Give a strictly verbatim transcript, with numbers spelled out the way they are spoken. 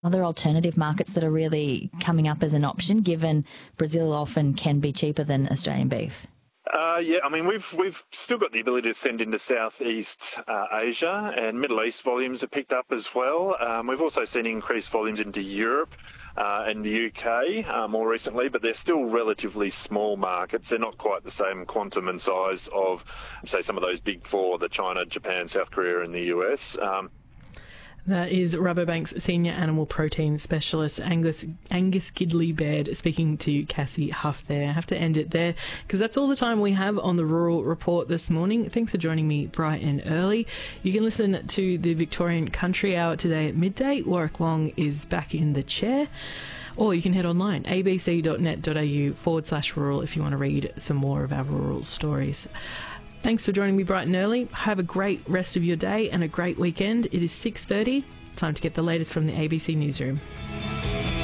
Other alternative markets that are really coming up as an option, given Brazil often can be cheaper than Australian beef? Uh, yeah, I mean, we've we've still got the ability to send into Southeast uh, Asia, and Middle East volumes have picked up as well. Um, we've also seen increased volumes into Europe uh, and the U K uh, more recently, but they're still relatively small markets. They're not quite the same quantum and size of, say, some of those big four, the China, Japan, South Korea and the U S. Um, That is Rabobank's Senior Animal Protein Specialist, Angus Angus Gidley Baird, speaking to Cassie Huff there. I have to end it there because that's all the time we have on the Rural Report this morning. Thanks for joining me bright and early. You can listen to the Victorian Country Hour today at midday. Warwick Long is back in the chair. Or you can head online, abc.net.au forward slash rural if you want to read some more of our rural stories. Thanks for joining me bright and early. Have a great rest of your day and a great weekend. It is six thirty. Time to get the latest from the A B C Newsroom.